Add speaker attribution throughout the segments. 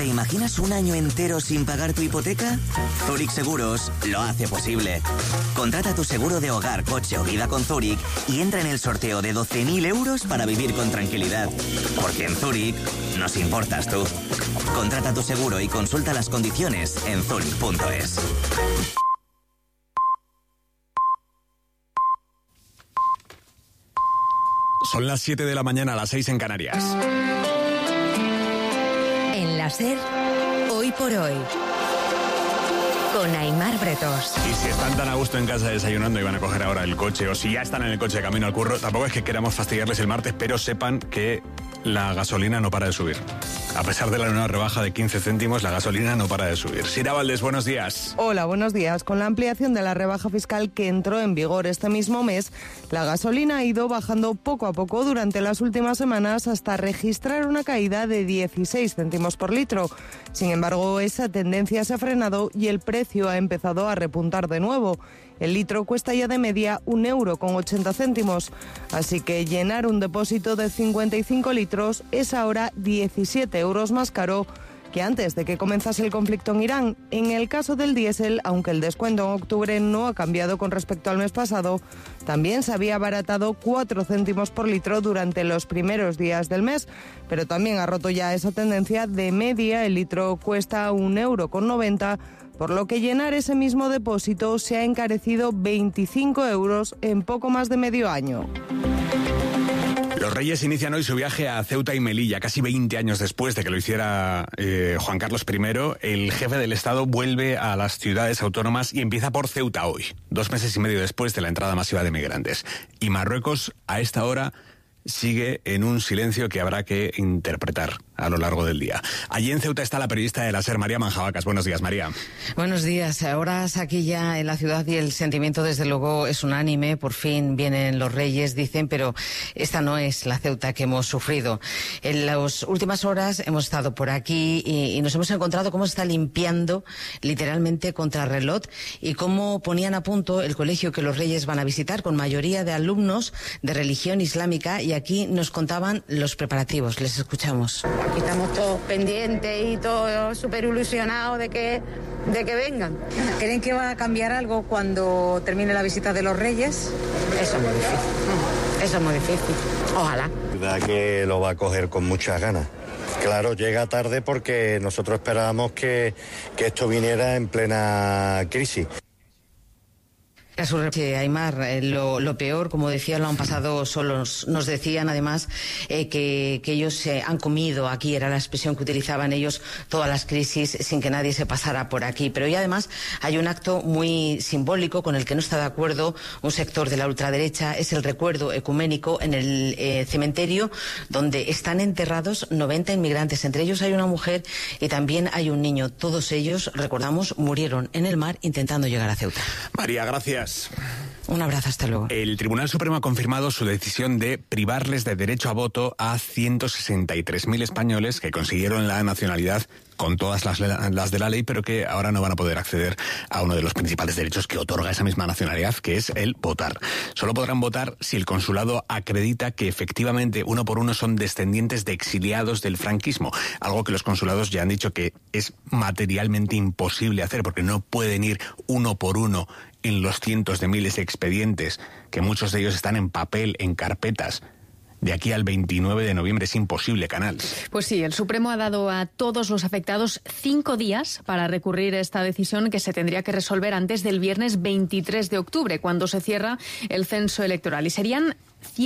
Speaker 1: ¿Te imaginas un año entero sin pagar tu hipoteca? Zurich Seguros lo hace posible. Contrata tu seguro de hogar, coche o vida con Zurich y entra en el sorteo de 12.000 euros para vivir con tranquilidad. Porque en Zurich nos importas tú. Contrata tu seguro y consulta las condiciones en zurich.es.
Speaker 2: Son las 7 de la mañana, las 6 en Canarias.
Speaker 3: En la SER, hoy por hoy, con Aimar Bretos.
Speaker 2: Y si están tan a gusto en casa desayunando y van a coger ahora el coche, o si ya están en el coche de camino al curro, tampoco es que queramos fastidiarles el martes, pero sepan que la gasolina no para de subir. A pesar de la nueva rebaja de 15 céntimos, la gasolina no para de subir. Sira Valdés, buenos días.
Speaker 4: Hola, buenos días. Con la ampliación de la rebaja fiscal que entró en vigor este mismo mes, la gasolina ha ido bajando poco a poco durante las últimas semanas hasta registrar una caída de 16 céntimos por litro. Sin embargo, esa tendencia se ha frenado y el precio ha empezado a repuntar de nuevo. El litro cuesta ya de media 1,80 €, así que llenar un depósito de 55 litros es ahora 17 euros más caro que antes de que comenzase el conflicto en Irán. En el caso del diésel, aunque el descuento en octubre no ha cambiado con respecto al mes pasado, también se había abaratado 4 céntimos por litro durante los primeros días del mes, pero también ha roto ya esa tendencia. De media, el litro cuesta 1,90 €, por lo que llenar ese mismo depósito se ha encarecido 25 euros en poco más de medio año.
Speaker 2: Los Reyes inician hoy su viaje a Ceuta y Melilla. Casi 20 años después de que lo hiciera Juan Carlos I, el jefe del Estado vuelve a las ciudades autónomas y empieza por Ceuta hoy, 2 meses y medio después de la entrada masiva de migrantes. Y Marruecos, a esta hora, sigue en un silencio que habrá que interpretar a lo largo del día. Allí en Ceuta está la periodista de la SER, María Manjabacas. Buenos días, María.
Speaker 5: Buenos días. Horas aquí ya en la ciudad y el sentimiento desde luego es unánime. Por fin vienen los Reyes, dicen, pero esta no es la Ceuta que hemos sufrido. En las últimas horas hemos estado por aquí y nos hemos encontrado cómo se está limpiando literalmente contrarreloj y cómo ponían a punto el colegio que los Reyes van a visitar, con mayoría de alumnos de religión islámica, y aquí nos contaban los preparativos. Les escuchamos.
Speaker 6: Aquí estamos todos pendientes y todos súper ilusionados de que vengan.
Speaker 7: ¿Creen que va a cambiar algo cuando termine la visita de los Reyes?
Speaker 6: Eso es muy difícil. Eso es muy difícil. Ojalá.
Speaker 8: La verdad que lo va a coger con muchas ganas. Claro, llega tarde porque nosotros esperábamos que esto viniera en plena crisis.
Speaker 5: Aimar, lo peor, como decía, lo han pasado solos. Nos decían además que ellos han comido aquí, era la expresión que utilizaban ellos, todas las crisis sin que nadie se pasara por aquí. Pero hoy además hay un acto muy simbólico con el que no está de acuerdo un sector de la ultraderecha. Es el recuerdo ecuménico en el cementerio donde están enterrados 90 inmigrantes. Entre ellos hay una mujer y también hay un niño. Todos ellos, recordamos, murieron en el mar intentando llegar a Ceuta.
Speaker 2: María, gracias.
Speaker 5: Un abrazo, hasta luego.
Speaker 2: El Tribunal Supremo ha confirmado su decisión de privarles de derecho a voto a 163.000 españoles que consiguieron la nacionalidad con todas las de la ley, pero que ahora no van a poder acceder a uno de los principales derechos que otorga esa misma nacionalidad, que es el votar. Solo podrán votar si el consulado acredita que efectivamente uno por uno son descendientes de exiliados del franquismo, algo que los consulados ya han dicho que es materialmente imposible hacer, porque no pueden ir uno por uno en los cientos de miles de expedientes, que muchos de ellos están en papel, en carpetas. De aquí al 29 de noviembre es imposible, Canals.
Speaker 9: Pues sí, el Supremo ha dado a todos los afectados 5 días para recurrir esta decisión, que se tendría que resolver antes del viernes 23 de octubre, cuando se cierra el censo electoral. Y serían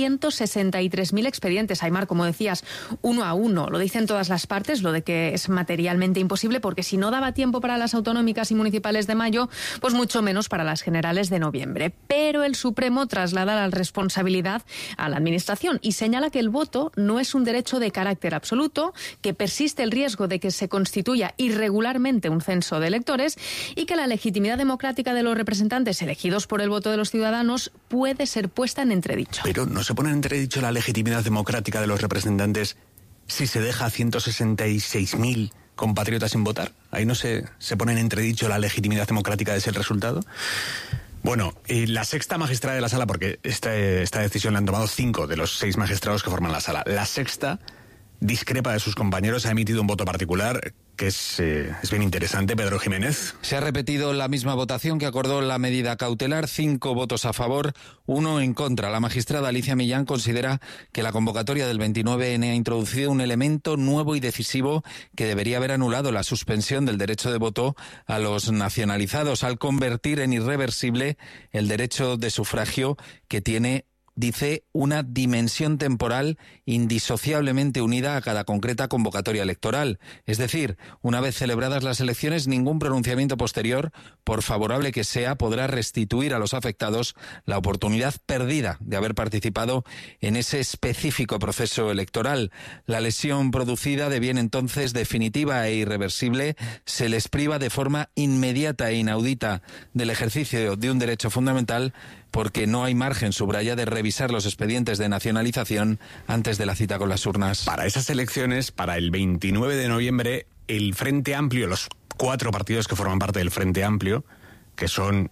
Speaker 9: 163.000 expedientes, Aimar, como decías, uno a uno. Lo dicen todas las partes, lo de que es materialmente imposible, porque si no daba tiempo para las autonómicas y municipales de mayo, pues mucho menos para las generales de noviembre. Pero el Supremo traslada la responsabilidad a la Administración y señala que el voto no es un derecho de carácter absoluto, que persiste el riesgo de que se constituya irregularmente un censo de electores y que la legitimidad democrática de los representantes elegidos por el voto de los ciudadanos puede ser puesta en entredicho.
Speaker 2: Pero ¿no se pone en entredicho la legitimidad democrática de los representantes si se deja a 166.000 compatriotas sin votar? ¿Ahí no se pone en entredicho la legitimidad democrática de ese resultado? Bueno, la sexta magistrada de la sala, porque esta decisión la han tomado 5 de los 6 magistrados que forman la sala. La sexta discrepa de sus compañeros, ha emitido un voto particular que es bien interesante. Pedro Jiménez.
Speaker 10: Se ha repetido la misma votación que acordó la medida cautelar, 5 votos a favor, 1 en contra. La magistrada Alicia Millán considera que la convocatoria del 29N ha introducido un elemento nuevo y decisivo que debería haber anulado la suspensión del derecho de voto a los nacionalizados, al convertir en irreversible el derecho de sufragio que tiene, dice, una dimensión temporal indisociablemente unida a cada concreta convocatoria electoral. Es decir, una vez celebradas las elecciones, ningún pronunciamiento posterior, por favorable que sea, podrá restituir a los afectados la oportunidad perdida de haber participado en ese específico proceso electoral. La lesión producida, de bien entonces definitiva e irreversible, se les priva de forma inmediata e inaudita del ejercicio de un derecho fundamental, porque no hay margen, subraya, de revisar los expedientes de nacionalización antes de la cita con las urnas.
Speaker 2: Para esas elecciones, para el 29 de noviembre, el Frente Amplio, los 4 partidos que forman parte del Frente Amplio, que son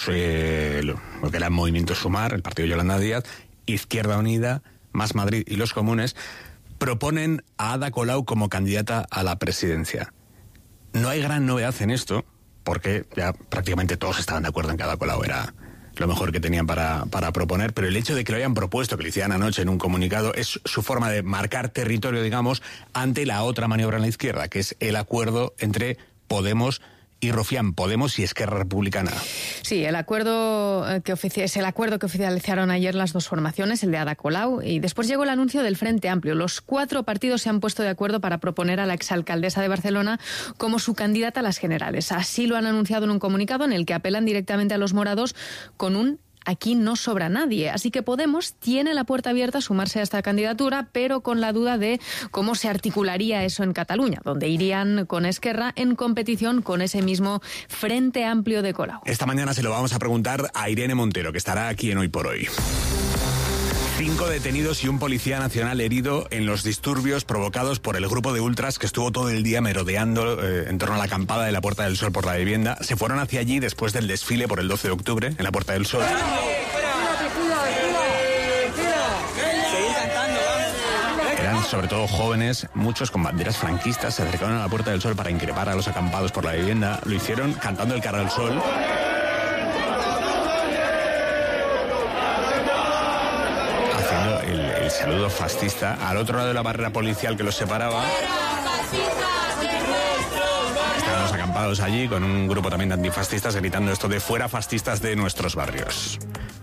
Speaker 2: lo que era el Movimiento Sumar, el partido de Yolanda Díaz, Izquierda Unida, Más Madrid y los Comunes, proponen a Ada Colau como candidata a la presidencia. No hay gran novedad en esto, porque ya prácticamente todos estaban de acuerdo en que Ada Colau era lo mejor que tenían para proponer, pero el hecho de que lo hayan propuesto, que lo hicieran anoche en un comunicado, es su forma de marcar territorio, digamos, ante la otra maniobra en la izquierda, que es el acuerdo entre Podemos y Rufián, Podemos y Esquerra Republicana.
Speaker 9: Sí, es el acuerdo que oficializaron ayer las dos formaciones, el de Ada Colau, y después llegó el anuncio del Frente Amplio. Los 4 partidos se han puesto de acuerdo para proponer a la exalcaldesa de Barcelona como su candidata a las generales. Así lo han anunciado en un comunicado en el que apelan directamente a los morados con un "aquí no sobra nadie". Así que Podemos tiene la puerta abierta a sumarse a esta candidatura, pero con la duda de cómo se articularía eso en Cataluña, donde irían con Esquerra en competición con ese mismo Frente Amplio de Colau.
Speaker 2: Esta mañana se lo vamos a preguntar a Irene Montero, que estará aquí en Hoy por Hoy. 5 detenidos y un policía nacional herido en los disturbios provocados por el grupo de ultras que estuvo todo el día merodeando en torno a la acampada de la Puerta del Sol por la vivienda. Se fueron hacia allí después del desfile por el 12 de octubre en la Puerta del Sol. Eran sobre todo jóvenes, muchos con banderas franquistas, se acercaron a la Puerta del Sol para increpar a los acampados por la vivienda. Lo hicieron cantando el Cara al Sol. El saludo fascista al otro lado de la barrera policial que los separaba. Estaban los acampados allí con un grupo también de antifascistas gritando esto de "fuera fascistas de nuestros barrios".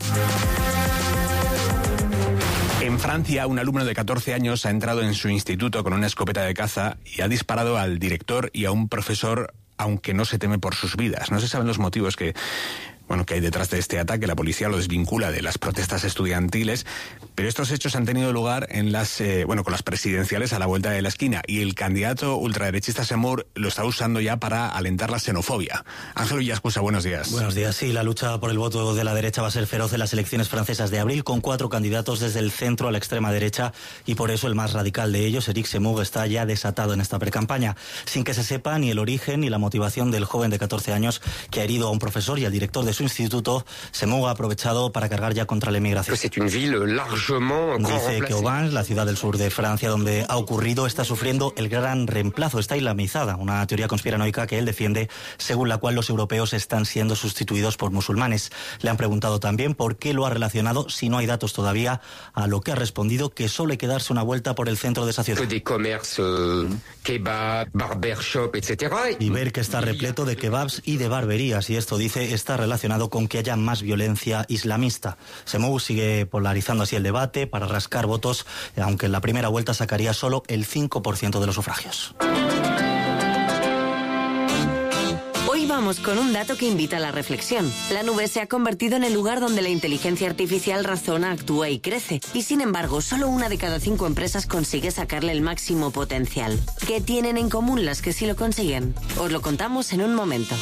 Speaker 2: En Francia, un alumno de 14 años ha entrado en su instituto con una escopeta de caza y ha disparado al director y a un profesor, aunque no se teme por sus vidas. No se saben los motivos que hay detrás de este ataque. La policía lo desvincula de las protestas estudiantiles, pero estos hechos han tenido lugar en con las presidenciales a la vuelta de la esquina, y el candidato ultraderechista Semur lo está usando ya para alentar la xenofobia. Ángel Villascusa, buenos días.
Speaker 11: Buenos días. Sí, la lucha por el voto de la derecha va a ser feroz en las elecciones francesas de abril, con 4 candidatos desde el centro a la extrema derecha, y por eso el más radical de ellos, Éric Zemmour, está ya desatado en esta precampaña, sin que se sepa ni el origen ni la motivación del joven de 14 años que ha herido a un profesor y al director de su instituto. Zemmour ha aprovechado para cargar ya contra la emigración. Dice que Aubagne, la ciudad del sur de Francia donde ha ocurrido, está sufriendo el gran reemplazo, está islamizada, una teoría conspiranoica que él defiende, según la cual los europeos están siendo sustituidos por musulmanes. Le han preguntado también por qué lo ha relacionado, si no hay datos todavía, a lo que ha respondido que solo hay que darse una vuelta por el centro de esa ciudad y ver que está repleto de kebabs y de barberías, y esto, dice, está relacionado con que haya más violencia islamista. Zemmour sigue polarizando así el debate para rascar votos, aunque en la primera vuelta sacaría solo el 5% de los sufragios.
Speaker 12: Hoy vamos con un dato que invita a la reflexión. La nube se ha convertido en el lugar donde la inteligencia artificial razona, actúa y crece. Y sin embargo, solo 1 de cada 5 empresas consigue sacarle el máximo potencial. ¿Qué tienen en común las que sí lo consiguen? Os lo contamos en un momento.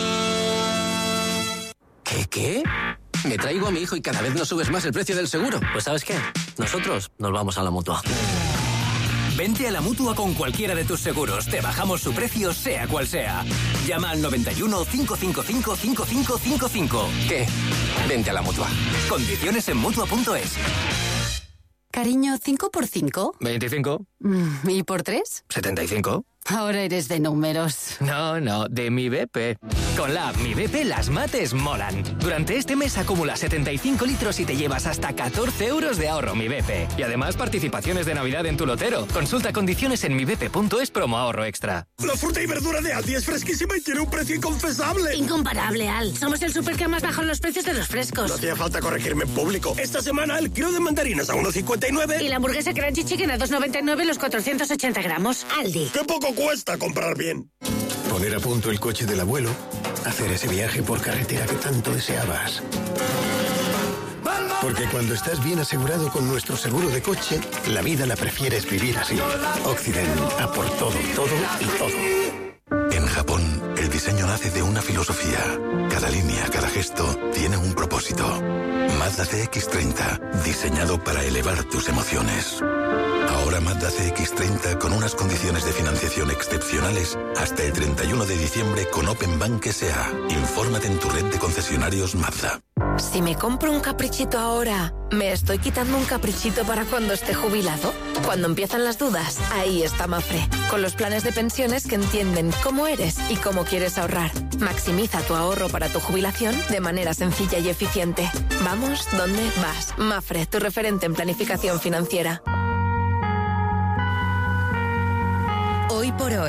Speaker 13: ¿Qué? Me traigo a mi hijo y cada vez nos subes más el precio del seguro.
Speaker 14: Pues ¿sabes qué? Nosotros nos vamos a la Mutua.
Speaker 15: Vente a la Mutua con cualquiera de tus seguros. Te bajamos su precio, sea cual sea. Llama al 91 555 5555.
Speaker 13: ¿Qué? Vente a la Mutua.
Speaker 15: Condiciones en Mutua.es.
Speaker 16: Cariño, ¿5 por 5?
Speaker 13: 25.
Speaker 16: ¿Y por 3?
Speaker 13: 75.
Speaker 16: Ahora eres de números.
Speaker 17: No, de Mi BP. Con la app Mi BP las mates molan. Durante este mes acumulas 75 litros y te llevas hasta 14 euros de ahorro Mi BP. Y además participaciones de Navidad en tu lotero. Consulta condiciones en mibp.es promo ahorro extra.
Speaker 18: La fruta y verdura de Aldi es fresquísima y tiene un precio inconfesable.
Speaker 19: Incomparable, Al. Somos el súper que más baja los precios de los frescos.
Speaker 18: No hacía falta corregirme en público. Esta semana el kilo de mandarinas a 1,59.
Speaker 19: Y la hamburguesa Crunchy Chicken a 2,99 los 480 gramos. Aldi.
Speaker 18: ¡Qué poco cuesta comprar bien!
Speaker 20: Poner a punto el coche del abuelo, hacer ese viaje por carretera que tanto deseabas. Porque cuando estás bien asegurado con nuestro seguro de coche, la vida la prefieres vivir así. Occident, a por todo y todo.
Speaker 21: En Japón, el diseño nace de una filosofía. Cada línea, cada gesto, tiene un propósito. Mazda CX-30, diseñado para elevar tus emociones. Ahora Mazda CX-30 con unas condiciones de financiación excepcionales hasta el 31 de diciembre con Open Bank S.A. Infórmate en tu red de concesionarios Mazda.
Speaker 22: Si me compro un caprichito ahora, ¿me estoy quitando un caprichito para cuando esté jubilado? Cuando empiezan las dudas, ahí está Mafre, con los planes de pensiones que entienden cómo eres y cómo quieres ahorrar. Maximiza tu ahorro para tu jubilación de manera sencilla y eficiente. Vamos donde vas. Mafre, tu referente en planificación financiera.
Speaker 3: Hoy por hoy.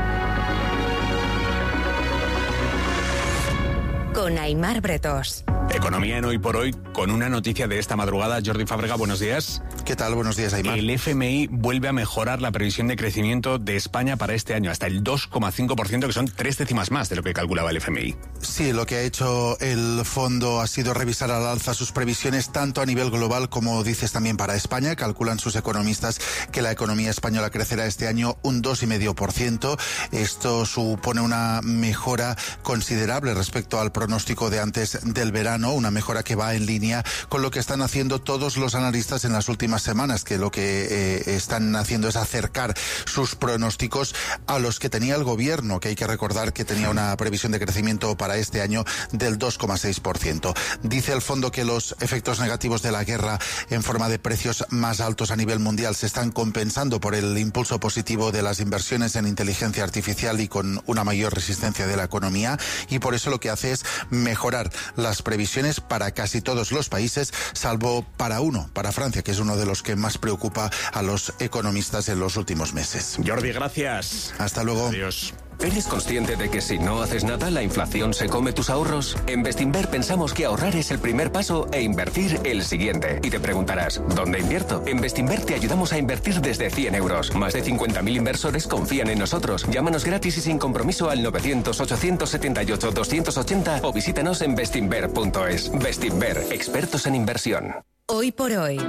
Speaker 3: Con Aimar Bretos.
Speaker 2: Economía en Hoy por Hoy, con una noticia de esta madrugada. Jordi Fábrega, buenos días.
Speaker 23: ¿Qué tal? Buenos días, Aimar.
Speaker 2: El FMI vuelve a mejorar la previsión de crecimiento de España para este año, hasta el 2,5%, que son 3 décimas más de lo que calculaba el FMI.
Speaker 23: Sí, lo que ha hecho el fondo ha sido revisar al alza sus previsiones, tanto a nivel global como dices también para España. Calculan sus economistas que la economía española crecerá este año un 2,5%. Esto supone una mejora considerable respecto al pronóstico de antes del verano. Una mejora que va en línea con lo que están haciendo todos los analistas en las últimas semanas, que lo que están haciendo es acercar sus pronósticos a los que tenía el gobierno, que hay que recordar que tenía una previsión de crecimiento para este año del 2,6%. Dice el fondo que los efectos negativos de la guerra en forma de precios más altos a nivel mundial se están compensando por el impulso positivo de las inversiones en inteligencia artificial y con una mayor resistencia de la economía, y por eso lo que hace es mejorar las previsiones para casi todos los países, salvo para Francia, que es uno de los que más preocupa a los economistas en los últimos meses.
Speaker 2: Jordi, gracias.
Speaker 23: Hasta luego.
Speaker 2: Adiós.
Speaker 15: ¿Eres consciente de que si no haces nada, la inflación se come tus ahorros? En Bestinver pensamos que ahorrar es el primer paso e invertir el siguiente. Y te preguntarás, ¿dónde invierto? En Bestinver te ayudamos a invertir desde 100 euros. Más de 50.000 inversores confían en nosotros. Llámanos gratis y sin compromiso al 900-878-280 o visítanos en bestinver.es. Bestinver, expertos en inversión.
Speaker 3: Hoy por hoy.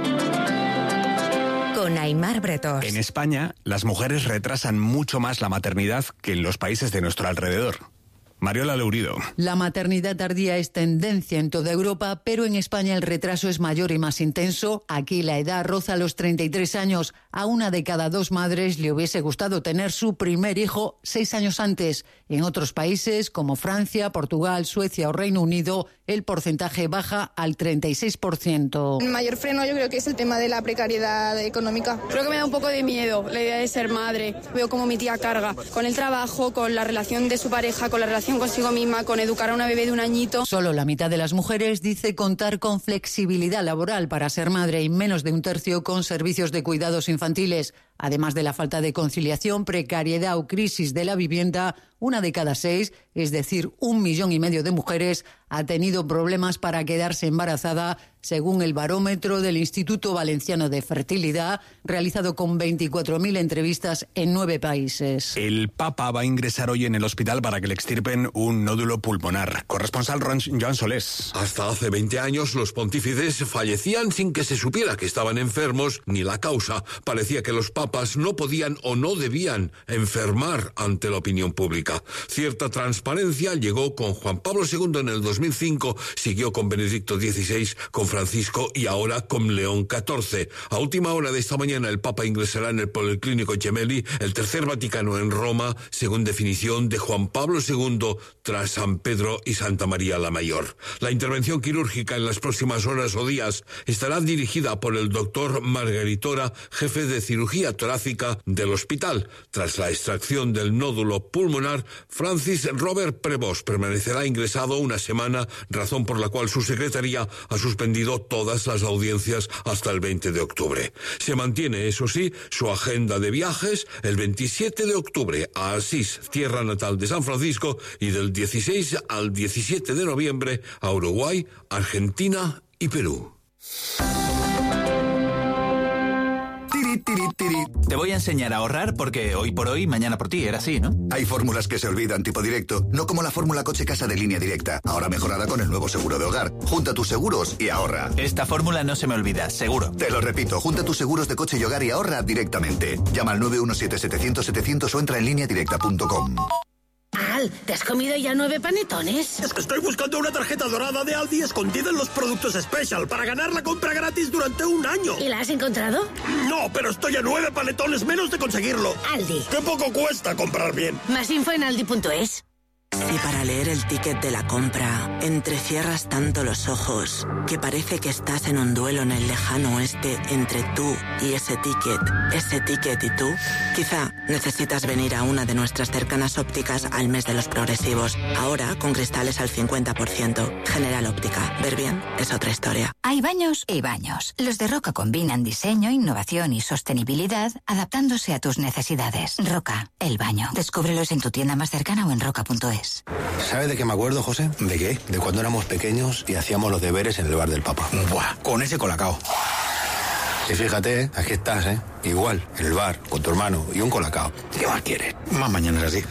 Speaker 3: Con Aimar Bretos.
Speaker 2: En España, las mujeres retrasan mucho más la maternidad que en los países de nuestro alrededor. Mariola Leurido.
Speaker 24: La maternidad tardía es tendencia en toda Europa, pero en España el retraso es mayor y más intenso. Aquí la edad roza los 33 años. A una de cada 2 madres le hubiese gustado tener su primer hijo 6 años antes. En otros países como Francia, Portugal, Suecia o Reino Unido, el porcentaje baja al 36%.
Speaker 25: El mayor freno yo creo que es el tema de la precariedad económica.
Speaker 26: Creo que me da un poco de miedo la idea de ser madre. Veo como mi tía carga con el trabajo, con la relación de su pareja, con la relación consigo misma, con educar a una bebé de 1 añito.
Speaker 24: Solo la mitad de las mujeres dice contar con flexibilidad laboral para ser madre y menos de 1/3 con servicios de cuidados infantiles. Además de la falta de conciliación, precariedad o crisis de la vivienda, 1 de cada 6, es decir, 1,5 millones de mujeres, ha tenido problemas para quedarse embarazada, según el barómetro del Instituto Valenciano de Fertilidad, realizado con 24.000 entrevistas en 9 países.
Speaker 2: El Papa va a ingresar hoy en el hospital para que le extirpen un nódulo pulmonar. Corresponsal Joan Solés.
Speaker 27: Hasta hace 20 años los pontífices fallecían sin que se supiera que estaban enfermos ni la causa. Parecía que los papas no podían o no debían enfermar ante la opinión pública. Cierta transparencia llegó con Juan Pablo II en el 2005, siguió con Benedicto XVI, con Francisco y ahora con León XIV. A última hora de esta mañana el Papa ingresará en el Policlínico Gemelli, el tercer Vaticano en Roma, según definición de Juan Pablo II, tras San Pedro y Santa María la Mayor. La intervención quirúrgica en las próximas horas o días estará dirigida por el doctor Margaritora, jefe de cirugía torácica del hospital. Tras la extracción del nódulo pulmonar, Francis Robert Prevost permanecerá ingresado una semana, razón por la cual su secretaría ha suspendido todas las audiencias hasta el 20 de octubre. Se mantiene, eso sí, su agenda de viajes el 27 de octubre a Asís, tierra natal de San Francisco, y del 16 al 17 de noviembre a Uruguay, Argentina y Perú.
Speaker 1: Te voy a enseñar a ahorrar porque hoy por hoy, mañana por ti, era así, ¿no?
Speaker 4: Hay fórmulas que se olvidan, tipo directo, no como la fórmula coche-casa de Línea Directa, ahora mejorada con el nuevo seguro de hogar. Junta tus seguros y ahorra.
Speaker 1: Esta fórmula no se me olvida, seguro.
Speaker 4: Te lo repito, junta tus seguros de coche y hogar y ahorra directamente. Llama al 917-700-700 o entra en lineadirecta.com.
Speaker 19: Al, ¿te has comido ya 9 panetones?
Speaker 18: Es que estoy buscando una tarjeta dorada de Aldi escondida en los productos Special para ganar la compra gratis durante un año.
Speaker 19: ¿Y la has encontrado?
Speaker 18: No, pero estoy a 9 panetones menos de conseguirlo.
Speaker 19: Aldi.
Speaker 18: ¡Qué poco cuesta comprar bien!
Speaker 19: Más info en aldi.es.
Speaker 5: Si para leer el ticket de la compra entrecierras tanto los ojos que parece que estás en un duelo en el lejano oeste entre tú y ese ticket y tú, quizá necesitas venir a una de nuestras cercanas ópticas al mes de los progresivos. Ahora con cristales al 50%. General Óptica. Ver bien es otra historia.
Speaker 6: Hay baños y baños. Los de Roca combinan diseño, innovación y sostenibilidad adaptándose a tus necesidades. Roca, el baño. Descúbrelos en tu tienda más cercana o en roca.es.
Speaker 7: ¿Sabes de qué me acuerdo, José? ¿De qué? De cuando éramos pequeños y hacíamos los deberes en el bar del Papa. ¡Buah! Con ese colacao. Y fíjate, aquí estás, ¿eh? Igual, en el bar, con tu hermano y un colacao. ¿Qué más quieres? Más mañanas así.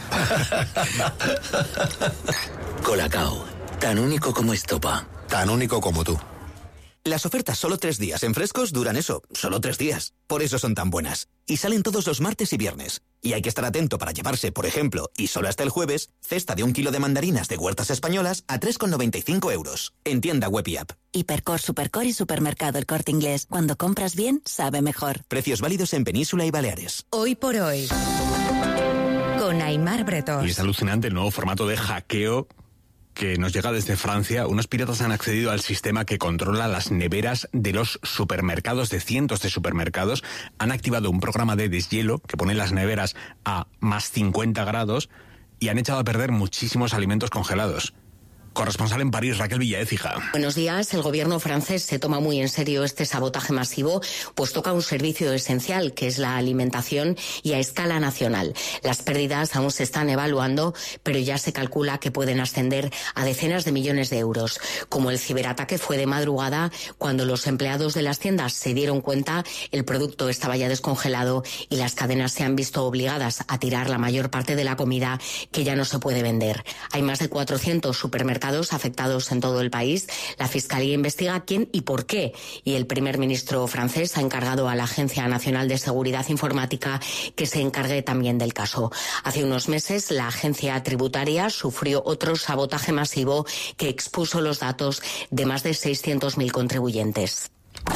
Speaker 8: Colacao, tan único como estopa.
Speaker 7: Tan único como tú.
Speaker 10: Las ofertas solo 3 días en Frescos duran eso, solo 3 días. Por eso son tan buenas. Y salen todos los martes y viernes. Y hay que estar atento para llevarse, por ejemplo, y solo hasta el jueves, cesta de 1 kilo de mandarinas de huertas españolas a 3,95 euros. En tienda web y app.
Speaker 6: Hipercor, Supercor y Supermercado El Corte Inglés. Cuando compras bien, sabe mejor.
Speaker 10: Precios válidos en Península y Baleares.
Speaker 3: Hoy por hoy. Con Aimar Bretós.
Speaker 2: Y es alucinante el nuevo formato de hackeo que nos llega desde Francia. Unos piratas han accedido al sistema que controla las neveras de los supermercados, de cientos de supermercados. Han activado un programa de deshielo que pone las neveras a más 50 grados y han echado a perder muchísimos alimentos congelados. Corresponsal en París, Raquel Villaécija.
Speaker 28: Buenos días. El gobierno francés se toma muy en serio este sabotaje masivo, pues toca un servicio esencial, que es la alimentación, y a escala nacional. Las pérdidas aún se están evaluando, pero ya se calcula que pueden ascender a decenas de millones de euros. Como el ciberataque fue de madrugada, cuando los empleados de las tiendas se dieron cuenta, el producto estaba ya descongelado y las cadenas se han visto obligadas a tirar la mayor parte de la comida que ya no se puede vender. Hay más de 400 supermercados afectados en todo el país. La Fiscalía investiga quién y por qué. Y el primer ministro francés ha encargado a la Agencia Nacional de Seguridad Informática que se encargue también del caso. Hace unos meses, la agencia tributaria sufrió otro sabotaje masivo que expuso los datos de más de 600.000 contribuyentes.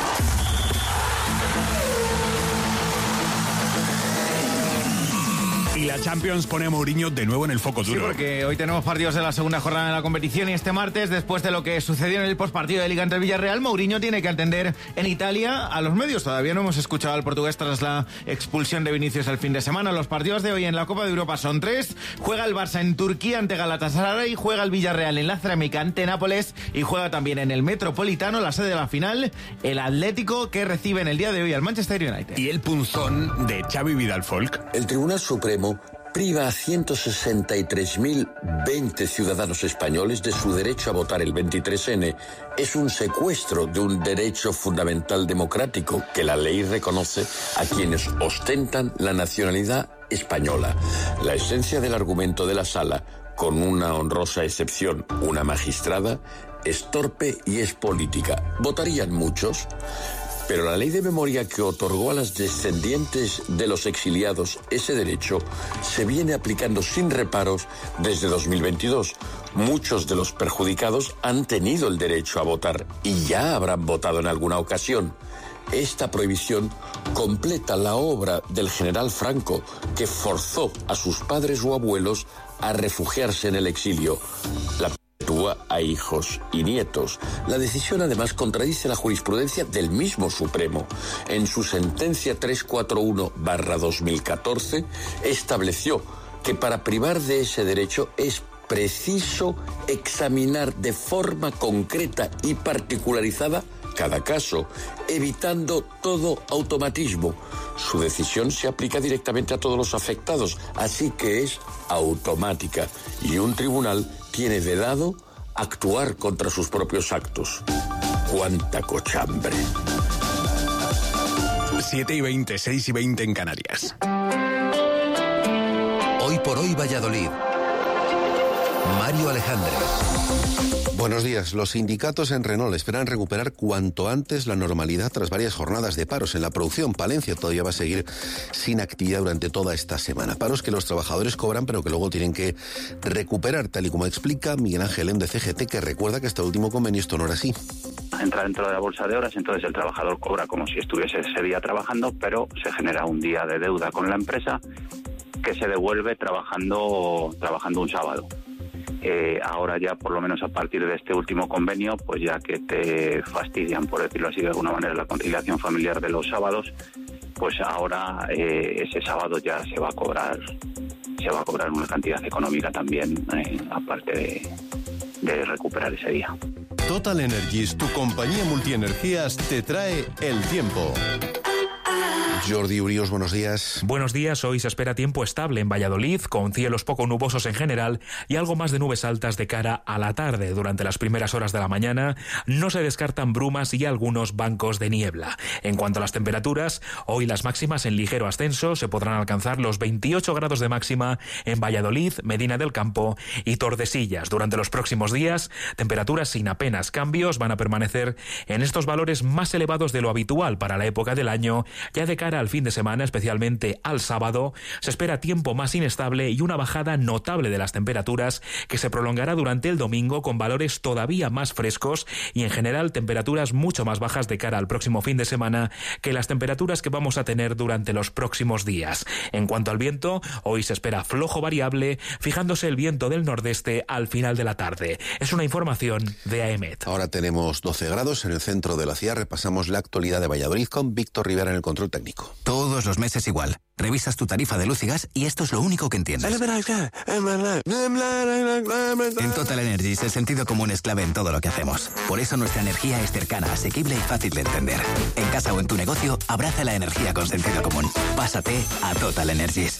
Speaker 2: Y la Champions pone a Mourinho de nuevo en el foco duro.
Speaker 29: Sí, porque hoy tenemos partidos de la segunda jornada de la competición y este martes, después de lo que sucedió en el postpartido de Liga entre el Villarreal, Mourinho tiene que atender en Italia a los medios. Todavía no hemos escuchado al portugués tras la expulsión de Vinicius el fin de semana. Los partidos de hoy en la Copa de Europa son 3. Juega el Barça en Turquía ante Galatasaray, juega el Villarreal en la Cerámica ante Nápoles y juega también en el Metropolitano, la sede de la final, el Atlético, que recibe en el día de hoy al Manchester United.
Speaker 2: Y el punzón de Xavi Vidal-Folk.
Speaker 30: El Tribunal Supremo priva a 163.020 ciudadanos españoles de su derecho a votar el 23N. Es un secuestro de un derecho fundamental democrático que la ley reconoce a quienes ostentan la nacionalidad española. La esencia del argumento de la sala, con una honrosa excepción, una magistrada, es torpe y es política. ¿Votarían muchos? Pero la ley de memoria que otorgó a las descendientes de los exiliados ese derecho se viene aplicando sin reparos desde 2022. Muchos de los perjudicados han tenido el derecho a votar y ya habrán votado en alguna ocasión. Esta prohibición completa la obra del general Franco, que forzó a sus padres o abuelos a refugiarse en el exilio. La perpetúa a hijos y nietos. La decisión además contradice la jurisprudencia del mismo Supremo. En su sentencia 341/2014 estableció que para privar de ese derecho es preciso examinar de forma concreta y particularizada cada caso, evitando todo automatismo. Su decisión se aplica directamente a todos los afectados, así que es automática, y un tribunal tiene vedado actuar contra sus propios actos. ¡Cuánta cochambre!
Speaker 2: 7:20, 6:20 en Canarias.
Speaker 9: Hoy por hoy Valladolid. Mario Alejandre.
Speaker 11: Buenos días. Los sindicatos en Renault esperan recuperar cuanto antes la normalidad tras varias jornadas de paros en la producción. Palencia todavía va a seguir sin actividad durante toda esta semana. Paros que los trabajadores cobran, pero que luego tienen que recuperar, tal y como explica Miguel Ángel M. de CGT, que recuerda que hasta el último convenio esto no era así.
Speaker 12: Entra dentro de la bolsa de horas, entonces el trabajador cobra como si estuviese ese día trabajando, pero se genera un día de deuda con la empresa que se devuelve trabajando un sábado. Ahora ya, por lo menos a partir de este último convenio, pues ya que te fastidian, por decirlo así de alguna manera, la conciliación familiar de los sábados, pues ahora ese sábado ya se va a cobrar una cantidad económica también, aparte de recuperar ese día.
Speaker 9: Total Energies, tu compañía multienergías, te trae el tiempo.
Speaker 11: Jordi Urios, buenos días.
Speaker 13: Buenos días. Hoy se espera tiempo estable en Valladolid, con cielos poco nubosos en general y algo más de nubes altas de cara a la tarde. Durante las primeras horas de la mañana no se descartan brumas y algunos bancos de niebla. En cuanto a las temperaturas, hoy las máximas en ligero ascenso, se podrán alcanzar los 28 grados de máxima en Valladolid, Medina del Campo y Tordesillas. Durante los próximos días, temperaturas sin apenas cambios van a permanecer en estos valores más elevados de lo habitual para la época del año. Ya de cara al fin de semana, especialmente al sábado, se espera tiempo más inestable y una bajada notable de las temperaturas que se prolongará durante el domingo, con valores todavía más frescos y en general temperaturas mucho más bajas de cara al próximo fin de semana que las temperaturas que vamos a tener durante los próximos días. En cuanto al viento, hoy se espera flojo variable, fijándose el viento del nordeste al final de la tarde. Es una información de AEMET.
Speaker 11: Ahora tenemos 12 grados en el centro de la ciudad. Repasamos la actualidad de Valladolid con Víctor Rivera en el control técnico.
Speaker 14: Todos los meses igual. Revisas tu tarifa de luz y gas y esto es lo único que entiendes. En Total Energies el sentido común es clave en todo lo que hacemos. Por eso nuestra energía es cercana, asequible y fácil de entender. En casa o en tu negocio, abraza la energía con sentido común. Pásate a Total Energies.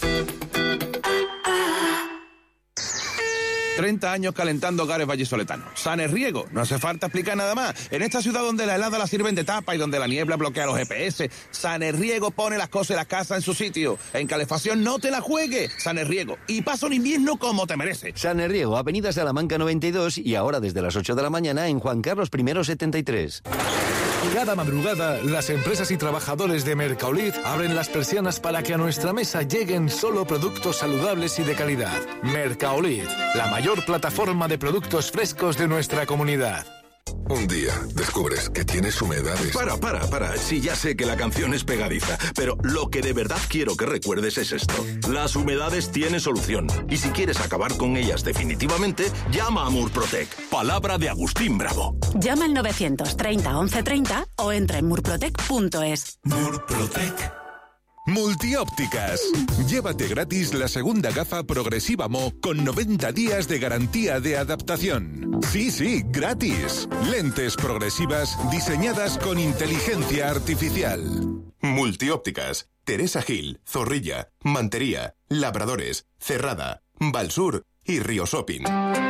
Speaker 16: 30 años calentando hogares vallisoletanos. Sanerriego, no hace falta explicar nada más. En esta ciudad donde la helada la sirven de tapa y donde la niebla bloquea los GPS, Sanerriego pone las cosas y las casas en su sitio. En calefacción no te la juegues, Sanerriego. Y pasa un invierno como te merece.
Speaker 17: Sanerriego, Avenida Salamanca 92 y ahora desde las 8 de la mañana en Juan Carlos I 73.
Speaker 20: Cada madrugada, las empresas y trabajadores de Mercaolid abren las persianas para que a nuestra mesa lleguen solo productos saludables y de calidad. Mercaolid, la mayor plataforma de productos frescos de nuestra comunidad.
Speaker 21: Un día descubres que tienes humedades.
Speaker 22: Para. Sí, ya sé que la canción es pegadiza, pero lo que de verdad quiero que recuerdes es esto. Las humedades tienen solución. Y si quieres acabar con ellas definitivamente, llama a Murprotec. Palabra de Agustín Bravo.
Speaker 19: Llama al 930 1130 o entra en murprotec.es.
Speaker 21: Murprotec.
Speaker 31: Multiópticas. Llévate gratis la segunda gafa progresiva Mo con 90 días de garantía de adaptación. Sí, gratis. Lentes progresivas diseñadas con inteligencia artificial.
Speaker 32: Multiópticas. Teresa Gil, Zorrilla, Mantería, Labradores, Cerrada, Valsur y Río Shopping.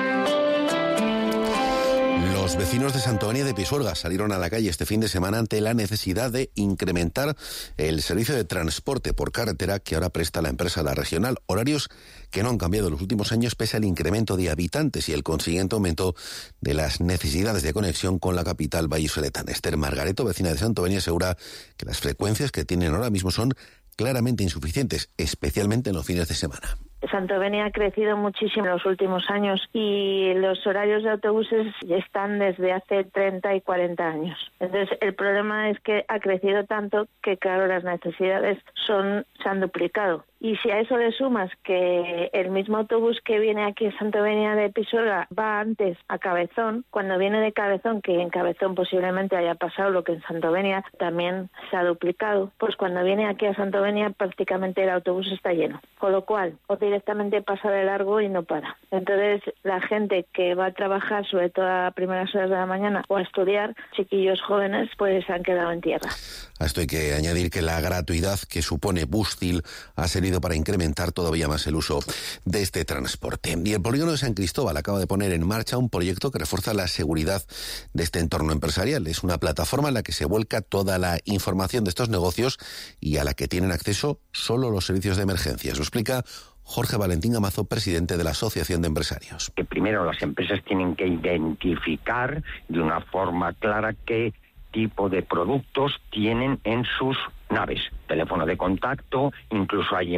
Speaker 11: Los vecinos de Santobáñez de Pisuerga salieron a la calle este fin de semana ante la necesidad de incrementar el servicio de transporte por carretera que ahora presta la empresa La Regional, horarios que no han cambiado en los últimos años pese al incremento de habitantes y el consiguiente aumento de las necesidades de conexión con la capital vallisoletana. Esther Margareto, vecina de Santobáñez, asegura que las frecuencias que tienen ahora mismo son claramente insuficientes, especialmente en los fines de semana.
Speaker 33: Santobáñez ha crecido muchísimo en los últimos años y los horarios de autobuses están desde hace 30 y 40 años. Entonces, el problema es que ha crecido tanto que, claro, las necesidades se han duplicado. Y si a eso le sumas que el mismo autobús que viene aquí a Santovenia de Pisuerga va antes a Cabezón, cuando viene de Cabezón, que en Cabezón posiblemente haya pasado lo que en Santovenia también se ha duplicado, pues cuando viene aquí a Santovenia prácticamente el autobús está lleno. Con lo cual, o directamente pasa de largo y no para. Entonces, la gente que va a trabajar, sobre todo a primeras horas de la mañana, o a estudiar, chiquillos jóvenes, pues se han quedado en tierra.
Speaker 11: A esto hay que añadir que la gratuidad que supone Bustil ha servido para incrementar todavía más el uso de este transporte. Y el polígono de San Cristóbal acaba de poner en marcha un proyecto que refuerza la seguridad de este entorno empresarial. Es una plataforma en la que se vuelca toda la información de estos negocios y a la que tienen acceso solo los servicios de emergencias. Lo explica Jorge Valentín Gamazo, presidente de la Asociación de Empresarios.
Speaker 1: Que primero las empresas tienen que identificar de una forma clara qué tipo de productos tienen en sus naves, teléfono de contacto, incluso hay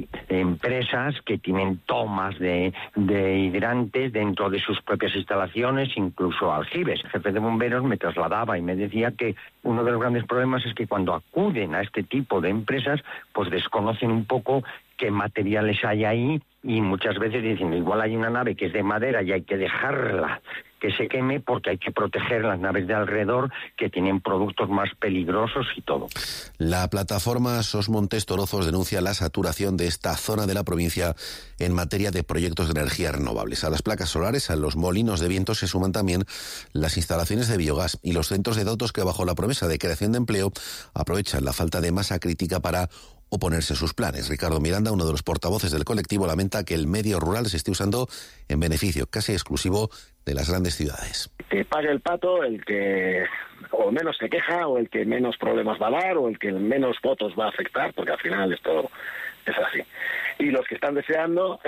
Speaker 1: empresas que tienen tomas de hidrantes dentro de sus propias instalaciones, incluso aljibes. El jefe de bomberos me trasladaba y me decía que uno de los grandes problemas es que cuando acuden a este tipo de empresas, pues desconocen un poco qué materiales hay ahí y muchas veces dicen, igual hay una nave que es de madera y hay que dejarla que se queme porque hay que proteger las naves de alrededor que tienen productos más peligrosos y todo.
Speaker 11: La plataforma SOS Montes Torozos denuncia la saturación de esta zona de la provincia en materia de proyectos de energías renovables. A las placas solares, a los molinos de viento se suman también las instalaciones de biogás y los centros de datos que, bajo la promesa de creación de empleo, aprovechan la falta de masa crítica para oponerse a sus planes. Ricardo Miranda, uno de los portavoces del colectivo, lamenta que el medio rural se esté usando en beneficio casi exclusivo de las grandes ciudades.
Speaker 4: Que pague el pato el que o menos se queja, o el que menos problemas va a dar, o el que menos votos va a afectar, porque al final esto es así. Y los que están deseando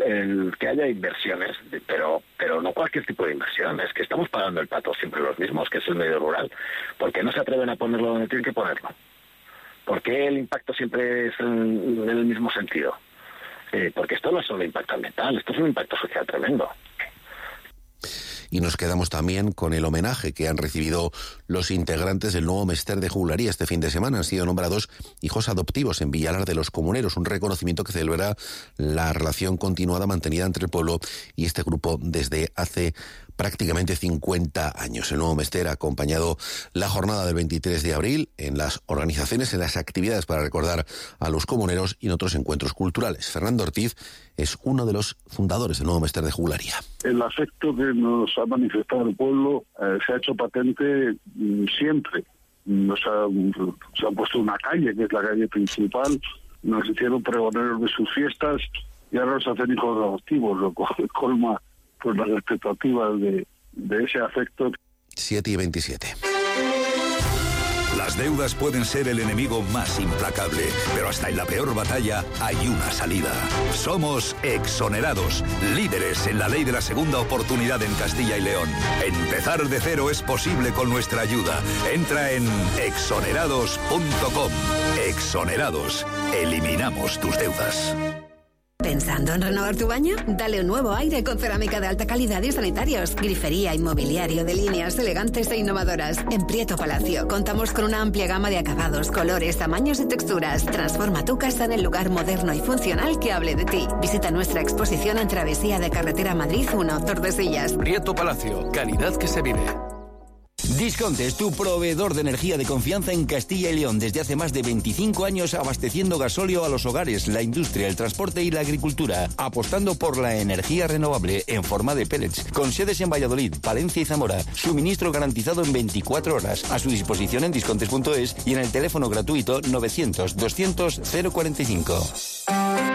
Speaker 4: el que haya inversiones, pero no cualquier tipo de inversión, es que estamos pagando el pato siempre los mismos, que es el medio rural, porque no se atreven a ponerlo donde tienen que ponerlo. ¿Por qué el impacto siempre es en el mismo sentido? Porque esto no es solo impacto ambiental, esto es un impacto social tremendo.
Speaker 11: Y nos quedamos también con el homenaje que han recibido los integrantes del nuevo Mester de Juglaría este fin de semana. Han sido nombrados hijos adoptivos en Villalar de los Comuneros, un reconocimiento que celebra la relación continuada mantenida entre el pueblo y este grupo desde hace prácticamente 50 años. El nuevo Mester ha acompañado la jornada del 23 de abril en las organizaciones, en las actividades para recordar a los comuneros y en otros encuentros culturales. Fernando Ortiz es uno de los fundadores del nuevo Mester de Juglaría.
Speaker 5: El afecto que nos ha manifestado el pueblo se ha hecho patente siempre. Se han puesto una calle, que es la calle principal, nos hicieron pregoneros de sus fiestas y ahora nos hacen hijos adoptivos, lo cual colma pues las expectativas de ese afecto.
Speaker 11: 7:27.
Speaker 6: Las deudas pueden ser el enemigo más implacable, pero hasta en la peor batalla hay una salida. Somos Exonerados, líderes en la ley de la segunda oportunidad en Castilla y León. Empezar de cero es posible con nuestra ayuda. Entra en exonerados.com. Exonerados. Eliminamos tus deudas.
Speaker 7: ¿Pensando en renovar tu baño? Dale un nuevo aire con cerámica de alta calidad y sanitarios. Grifería y mobiliario de líneas elegantes e innovadoras. En Prieto Palacio contamos con una amplia gama de acabados, colores, tamaños y texturas. Transforma tu casa en el lugar moderno y funcional que hable de ti. Visita nuestra exposición en Travesía de Carretera Madrid 1, Tordesillas.
Speaker 20: Prieto Palacio, calidad que se vive.
Speaker 8: Disconte es tu proveedor de energía de confianza en Castilla y León desde hace más de 25 años, abasteciendo gasóleo a los hogares, la industria, el transporte y la agricultura, apostando por la energía renovable en forma de pellets, con sedes en Valladolid, Palencia y Zamora, suministro garantizado en 24 horas, a su disposición en discontes.es y en el teléfono gratuito 900-200-045.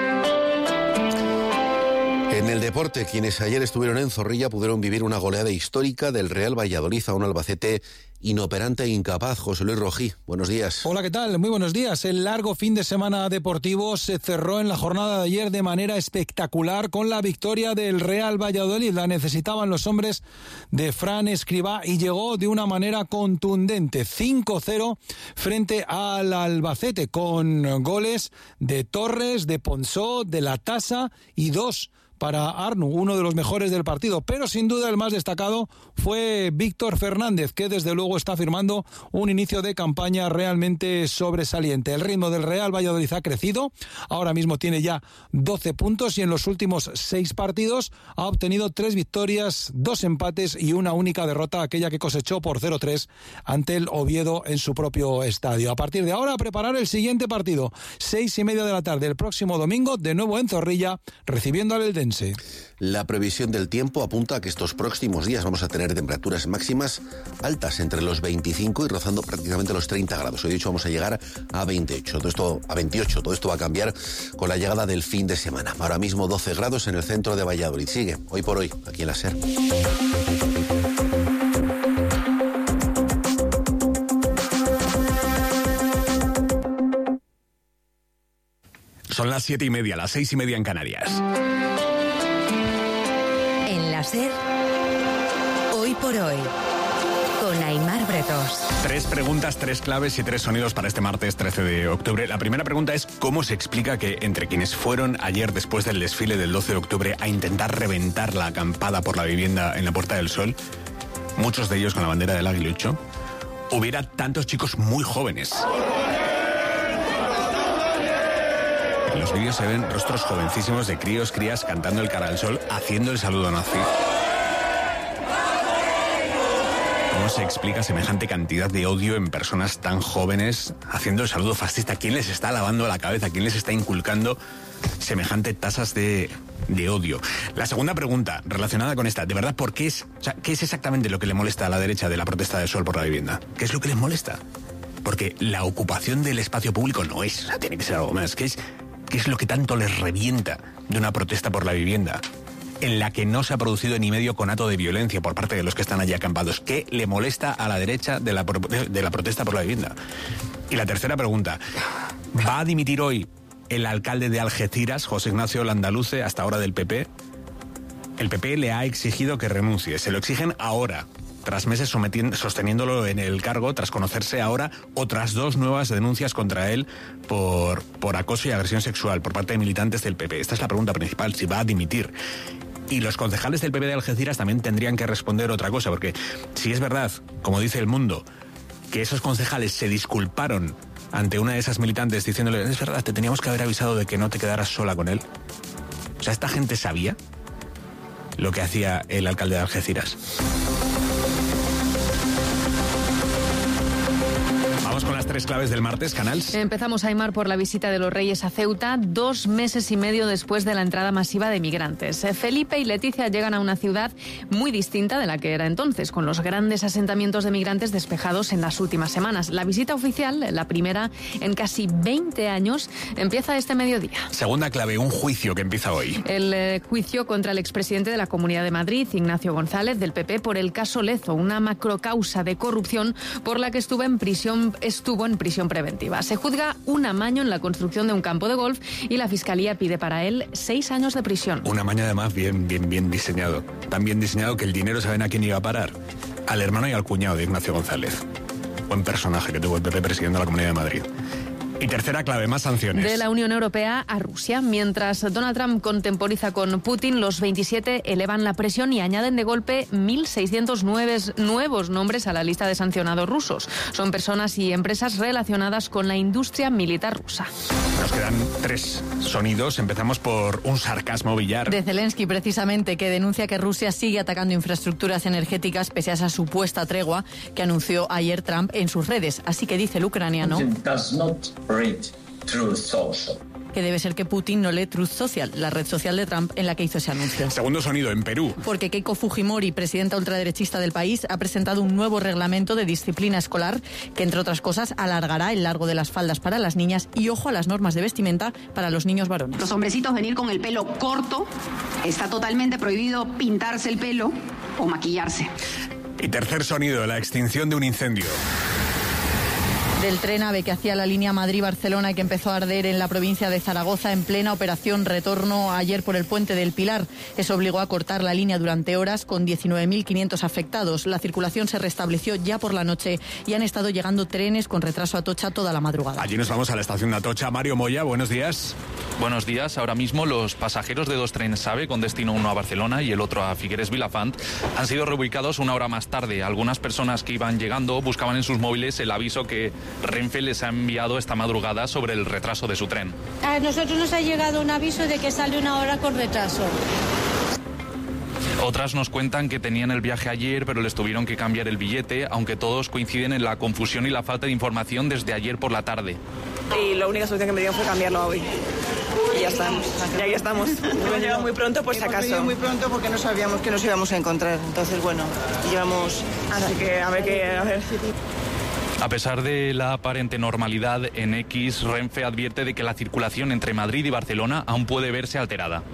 Speaker 11: En el deporte, quienes ayer estuvieron en Zorrilla pudieron vivir una goleada histórica del Real Valladolid a un Albacete inoperante e incapaz. José Luis Rojí, buenos días.
Speaker 15: Hola, ¿qué tal? Muy buenos días. El largo fin de semana deportivo se cerró en la jornada de ayer de manera espectacular con la victoria del Real Valladolid. La necesitaban los hombres de Fran Escribá y llegó de una manera contundente. 5-0 frente al Albacete, con goles de Torres, de Ponsó, de La Tasa y 2 para Arnu, uno de los mejores del partido, pero sin duda el más destacado fue Víctor Fernández, que desde luego está firmando un inicio de campaña realmente sobresaliente. El ritmo del Real Valladolid ha crecido, ahora mismo tiene ya 12 puntos y en los últimos 6 partidos ha obtenido 3 victorias, 2 empates y una única derrota, aquella que cosechó por 0-3 ante el Oviedo en su propio estadio. A partir de ahora, a preparar el siguiente partido, 6:30 de la tarde, el próximo domingo, de nuevo en Zorrilla, recibiendo al Eldense.
Speaker 11: La previsión del tiempo apunta a que estos próximos días vamos a tener temperaturas máximas altas, entre los 25 y rozando prácticamente los 30 grados. Hoy, de hecho, vamos a llegar a 28, a 28. Todo esto va a cambiar con la llegada del fin de semana. Ahora mismo 12 grados en el centro de Valladolid. Sigue, hoy por hoy, aquí en la SER.
Speaker 2: Son las 7:30, las 6:30 en Canarias.
Speaker 3: En la SER, hoy por hoy, con Aimar Bretos.
Speaker 2: 3 preguntas, 3 claves y 3 sonidos para este martes 13 de octubre. La primera pregunta es: ¿cómo se explica que entre quienes fueron ayer después del desfile del 12 de octubre a intentar reventar la acampada por la vivienda en la Puerta del Sol, muchos de ellos con la bandera del aguilucho, hubiera tantos chicos muy jóvenes? En los vídeos se ven rostros jovencísimos de crías cantando el cara al sol, haciendo el saludo nazi. ¿Cómo se explica semejante cantidad de odio en personas tan jóvenes haciendo el saludo fascista? ¿Quién les está lavando la cabeza? ¿Quién les está inculcando semejante tasas de odio? La segunda pregunta relacionada con esta, de verdad, ¿qué es exactamente lo que le molesta a la derecha de la protesta del sol por la vivienda? ¿Qué es lo que les molesta? Porque la ocupación del espacio público no es, tiene que ser algo más. ¿Qué es lo que tanto les revienta de una protesta por la vivienda, en la que no se ha producido ni medio conato de violencia por parte de los que están allí acampados? ¿Qué le molesta a la derecha de la protesta por la vivienda? Y la tercera pregunta: ¿va a dimitir hoy el alcalde de Algeciras, José Ignacio Landaluce, hasta ahora del PP? El PP le ha exigido que renuncie, se lo exigen ahora, tras meses sosteniéndolo en el cargo, tras conocerse ahora otras 2 nuevas denuncias contra él por acoso y agresión sexual por parte de militantes del PP. Esta es la pregunta principal, si va a dimitir. Y los concejales del PP de Algeciras también tendrían que responder otra cosa, porque si es verdad, como dice El Mundo, que esos concejales se disculparon ante una de esas militantes diciéndole: es verdad, te teníamos que haber avisado de que no te quedaras sola con él. O sea, esta gente sabía lo que hacía el alcalde de Algeciras. Vamos con las 3 claves del martes, Canals.
Speaker 10: Empezamos, Aimar, por la visita de los Reyes a Ceuta, 2 meses y medio después de la entrada masiva de migrantes. Felipe y Leticia llegan a una ciudad muy distinta de la que era entonces, con los grandes asentamientos de migrantes despejados en las últimas semanas. La visita oficial, la primera en casi 20 años, empieza este mediodía.
Speaker 2: Segunda clave, un juicio que empieza hoy.
Speaker 10: El juicio contra el expresidente de la Comunidad de Madrid, Ignacio González, del PP, por el caso Lezo, una macrocausa de corrupción por la que estuvo en prisión preventiva. Se juzga un amaño en la construcción de un campo de golf y la Fiscalía pide para él 6 años de prisión.
Speaker 2: Un amaño además bien diseñado. Tan bien diseñado que el dinero, ¿saben a quién iba a parar? Al hermano y al cuñado de Ignacio González. Buen personaje que tuvo el PP presidiendo la Comunidad de Madrid. Y tercera clave, más sanciones.
Speaker 10: De la Unión Europea a Rusia. Mientras Donald Trump contemporiza con Putin, los 27 elevan la presión y añaden de golpe 1.609 nuevos nombres a la lista de sancionados rusos. Son personas y empresas relacionadas con la industria militar rusa.
Speaker 2: Nos quedan 3 sonidos. Empezamos por un sarcasmo billar.
Speaker 12: De Zelensky, precisamente, que denuncia que Rusia sigue atacando infraestructuras energéticas pese a esa supuesta tregua que anunció ayer Trump en sus redes. Así que dice el ucraniano que debe ser que Putin no lee Truth Social, la red social de Trump en la que hizo ese anuncio.
Speaker 2: Segundo sonido, en Perú.
Speaker 12: Porque Keiko Fujimori, presidenta ultraderechista del país, ha presentado un nuevo reglamento de disciplina escolar que, entre otras cosas, alargará el largo de las faldas para las niñas y, ojo, a las normas de vestimenta para los niños varones.
Speaker 18: Los hombrecitos venir con el pelo corto, está totalmente prohibido pintarse el pelo o maquillarse.
Speaker 2: Y tercer sonido, la extinción de un incendio.
Speaker 12: del tren AVE que hacía la línea Madrid-Barcelona y que empezó a arder en la provincia de Zaragoza en plena operación retorno ayer por el puente del Pilar. Eso obligó a cortar la línea durante horas con 19.500 afectados. La circulación se restableció ya por la noche y han estado llegando trenes con retraso a Atocha toda la madrugada.
Speaker 2: Allí nos vamos a la estación de Atocha. Mario Moya, buenos días.
Speaker 9: Buenos días. Ahora mismo los pasajeros de 2 trenes AVE con destino uno a Barcelona y el otro a Figueres Vilafant han sido reubicados una hora más tarde. Algunas personas que iban llegando buscaban en sus móviles el aviso que Renfe les ha enviado esta madrugada sobre el retraso de su tren.
Speaker 13: A nosotros nos ha llegado un aviso de que sale una hora con retraso.
Speaker 9: Otras nos cuentan que tenían el viaje ayer, pero les tuvieron que cambiar el billete, aunque todos coinciden en la confusión y la falta de información desde ayer por la tarde.
Speaker 14: Y la única solución que me dieron fue cambiarlo a hoy. Y ya estamos. Y ahí estamos. Hemos llegado muy pronto, por si acaso. Hemos venido muy pronto porque no sabíamos que nos íbamos a encontrar. Entonces, bueno, llevamos... Así que a ver.
Speaker 9: A pesar de la aparente normalidad, en X, Renfe advierte de que la circulación entre Madrid y Barcelona aún puede verse alterada.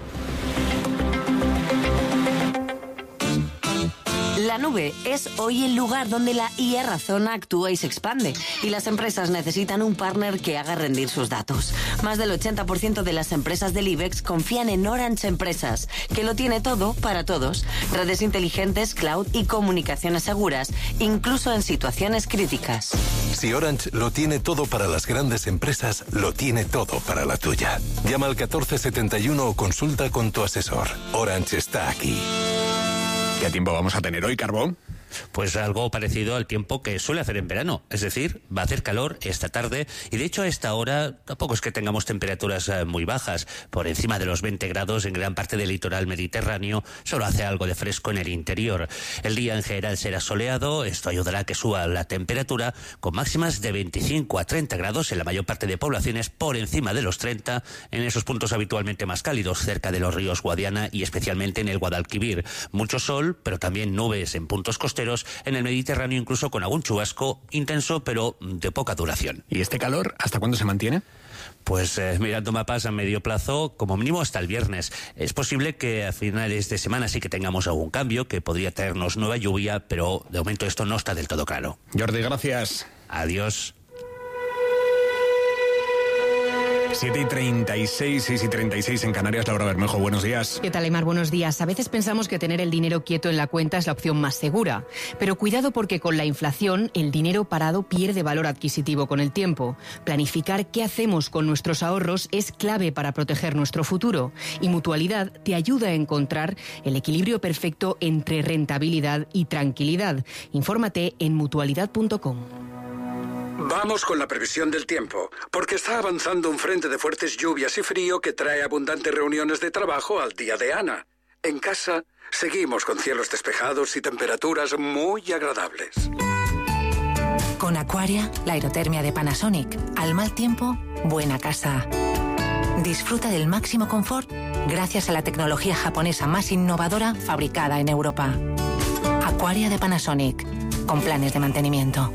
Speaker 16: La nube es hoy el lugar donde la IA razona, actúa y se expande. Y las empresas necesitan un partner que haga rendir sus datos. Más del 80% de las empresas del IBEX confían en Orange Empresas, que lo tiene todo para todos. Redes inteligentes, cloud y comunicaciones seguras, incluso en situaciones críticas.
Speaker 21: Si Orange lo tiene todo para las grandes empresas, lo tiene todo para la tuya. Llama al 1471 o consulta con tu asesor. Orange está aquí.
Speaker 2: ¿Qué tiempo vamos a tener hoy, Carbón?
Speaker 17: Pues algo parecido al tiempo que suele hacer en verano, es decir, va a hacer calor esta tarde y de hecho a esta hora tampoco es que tengamos temperaturas muy bajas, por encima de los 20 grados en gran parte del litoral mediterráneo, solo hace algo de fresco en el interior. El día en general será soleado, esto ayudará a que suba la temperatura con máximas de 25 a 30 grados en la mayor parte de poblaciones, por encima de los 30 en esos puntos habitualmente más cálidos, cerca de los ríos Guadiana y especialmente en el Guadalquivir. Mucho sol, pero también nubes en puntos costeros, en el Mediterráneo incluso con algún chubasco intenso pero de poca duración.
Speaker 2: ¿Y este calor hasta cuándo se mantiene?
Speaker 17: Pues mirando mapas a medio plazo, como mínimo hasta el viernes. Es posible que a finales de semana sí que tengamos algún cambio que podría traernos nueva lluvia, pero de momento esto no está del todo claro.
Speaker 2: Jordi, gracias.
Speaker 17: Adiós.
Speaker 2: 7:36, 6:36 en Canarias. Laura Bermejo, buenos días.
Speaker 23: ¿Qué tal, Aymar? Buenos días. A veces pensamos que tener el dinero quieto en la cuenta es la opción más segura. Pero cuidado porque con la inflación el dinero parado pierde valor adquisitivo con el tiempo. Planificar qué hacemos con nuestros ahorros es clave para proteger nuestro futuro. Y Mutualidad te ayuda a encontrar el equilibrio perfecto entre rentabilidad y tranquilidad. Infórmate en mutualidad.com.
Speaker 24: Vamos con la previsión del tiempo, porque está avanzando un frente de fuertes lluvias y frío que trae abundantes reuniones de trabajo al día de Ana. En casa, seguimos con cielos despejados y temperaturas muy agradables.
Speaker 25: Con Aquaria, la aerotermia de Panasonic. Al mal tiempo, buena casa. Disfruta del máximo confort gracias a la tecnología japonesa más innovadora fabricada en Europa. Aquaria de Panasonic, con planes de mantenimiento.